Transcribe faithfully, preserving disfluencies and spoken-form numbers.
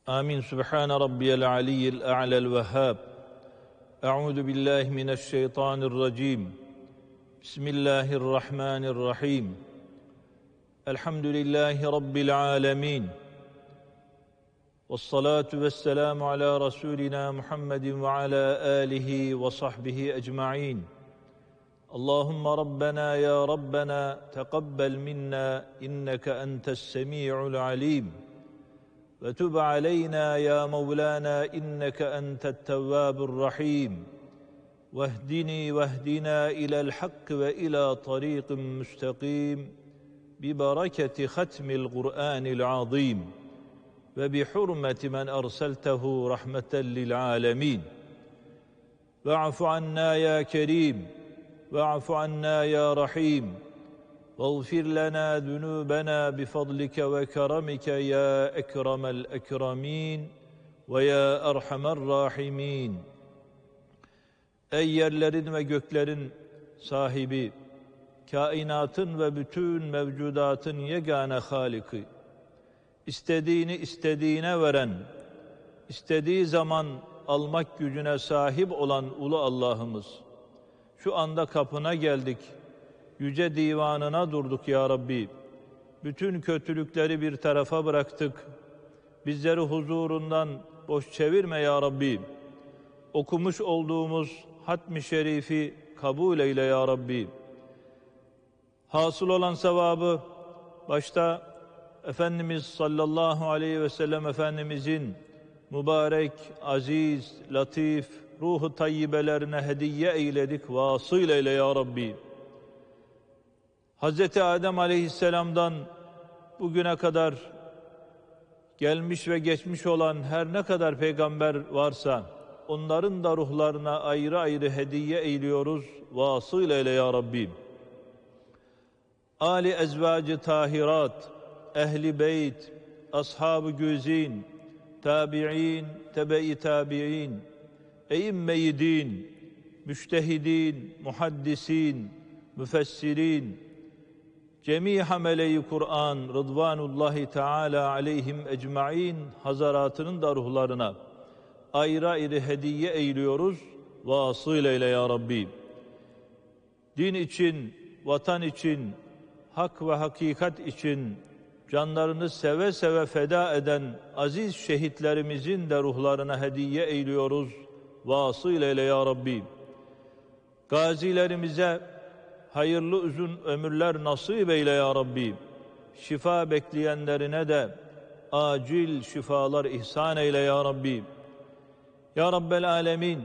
Amin. Sübhane rabbiyel aliyyil a'lel vehhab. Euzu billahi mineşşeytanirracim. Bismillahirrahmanirrahim. Elhamdülillahi rabbil alamin. Vessalatu vesselamu ala Resulina Muhammedin ve ala alihi ve sahbihi ecma'in. Allahümme Rabbena ya Rabbena teqabbel minna inneke entes semi'ul alim. Ve tub aleyna ya Mevlana inneke entet tevvabur rahim. Vehdini vehdina ilel hakkı ve ila tariqin müstakim. Bi bereketi hatmil Kur'anil azim. Ve bi hurmeti men erseltehu rahmeten lil alemin. Ve'afu anna ya kerim. Ve'afu anna ya rahim. وَاغْفِرْ لَنَا ذُنُوبَنَا بِفَضْلِكَ وَكَرَمِكَ يَا أَكْرَمَ الْأَكْرَمِينَ وَيَا أَرْحَمَ الرَّاحِمِينَ. Ey yerlerin ve göklerin sahibi, kainatın ve bütün mevcudatın yegane Haliki, istediğini istediğine veren, istediği zaman almak gücüne sahip olan ulu Allah'ımız, şu anda kapına geldik, yüce divanına durduk ya Rabbi. Bütün kötülükleri bir tarafa bıraktık. Bizleri huzurundan boş çevirme ya Rabbi. Okumuş olduğumuz hatmi şerifi kabul eyle ya Rabbi. Hasıl olan sevabı başta Efendimiz sallallahu aleyhi ve sellem Efendimizin mübarek, aziz, latif, ruhu tayyibelerine hediye eyledik. Vasıl eyle ya Rabbi. Hazreti Adem Aleyhisselam'dan bugüne kadar gelmiş ve geçmiş olan her ne kadar peygamber varsa onların da ruhlarına ayrı ayrı hediye eyliyoruz. Vasıl eyle ya Rabbi. Ali ezvacı tahirat, ehli beyt, ashab-ı güzin, tabi'in, tebe-i tabi'in, e'imme-i din, müştehidin, muhaddisin, müfessirin, cemi hamele-i Kur'an rıdvanullahi teala aleyhim ecmaîn hazaratının da ruhlarına ayrı ayrı hediye eyliyoruz. Vasıl eyle ya Rabbi. Din için, vatan için, hak ve hakikat için canlarını seve seve feda eden aziz şehitlerimizin de ruhlarına hediye eyliyoruz. Vasıl eyle ya Rabbi. Gazilerimize hayırlı uzun ömürler nasip eyle ya Rabbi. Şifa bekleyenlerine de acil şifalar ihsan eyle ya Rabbi. Ya Rabbel Alemin,